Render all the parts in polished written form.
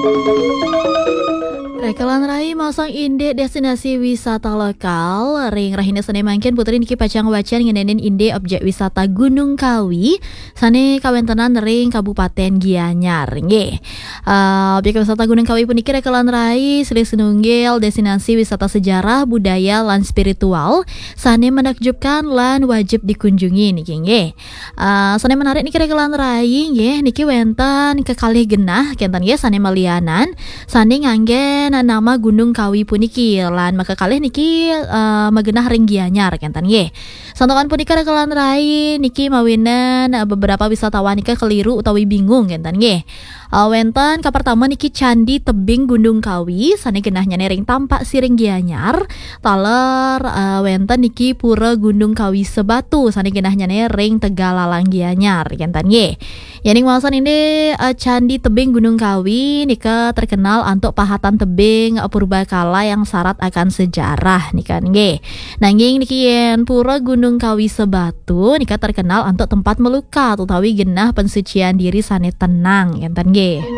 Rekelan Rai masang inde destinasi wisata lokal ring rahina sane mangkin putri niki pacang wacan ngenenin inde objek wisata Gunung Kawi sane kawentenan ring Kabupaten Gianyar nggih. Objek wisata Gunung Kawi puniki Rekelan Rai silih senunggil destinasi wisata sejarah, budaya lan spiritual sane menakjubkan lan wajib dikunjungi niki nggih. Sane menarik niki Rekelan Rai nggih niki wenten kekalih genah kenten nggih sane malianan sane nganggen nama Gunung Kawi puniki lan maka kalih niki magenah ring Gianyar kenten nggih. Santokan punika Rekelan Rai niki mawinan beberapa wisatawan nika keliru utawi bingung kenten nggih. Wenten kapertama niki Candi Tebing Gunung Kawi sane genahnya ring Tampak Siring Gianyar. Taler wenten niki Pura Gunung Kawi Sebatu sane genahnya ring Tegalalang Gianyar kenten nggih. Yaning wawasan ini Candi Tebing Gunung Kawi nika terkenal untuk pahatan tebing purbakala yang syarat akan sejarah nika nggih. Nanging niki yen Pura Gunung Kawi Sebatu nika terkenal untuk tempat melukat utawi genah pensucian diri sane tenang enten nggih.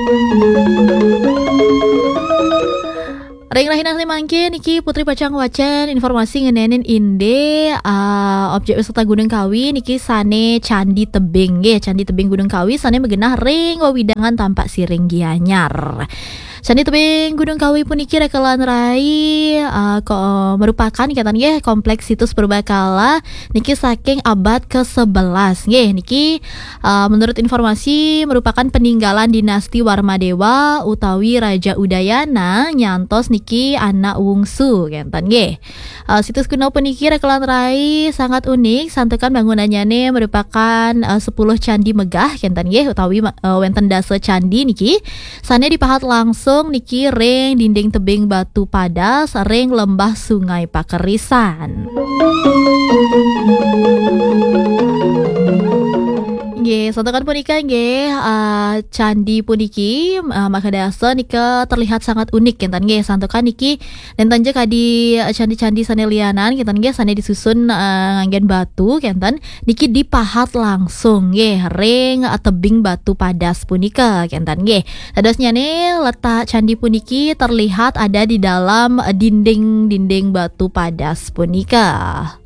Ring rahina mangke niki putri pacang wacan informasi ngenenin inde objek wisata Gunung Kawi niki sane Candi Tebing nggih. Candi Tebing Gunung Kawi sane megenah ring wewidangan Tampak Siring Gianyar. Candi Tebing Gunung Kawi puniki Rekelan Rai merupakan katan nggih kompleks situs purbakala niki saking abad ke-11 nggih. Niki menurut informasi merupakan peninggalan dinasti Warmadewa utawi Raja Udayana nyantos niki anak wungsu kenten nggih. Situs kuno puniki Rekelan Rai sangat unik santekan bangunannya merupakan 10 candi megah kenten nggih utawi wenten dasa candi niki sane dipahat langsung niki ring dinding tebing batu padas ring lembah Sungai Pakerisan. Nggih, santokan punika nggih candi puniki makadasa nika terlihat sangat unik kenten nggih. Santokan niki nenten je kadi candi-candi sane lianan kenten nggih sane disusun nganggen batu kenten niki dipahat langsung nggih ring tebing batu padas punika kenten nggih. Dadosnya letak candi puniki terlihat ada di dalam dinding-dinding batu padas punika.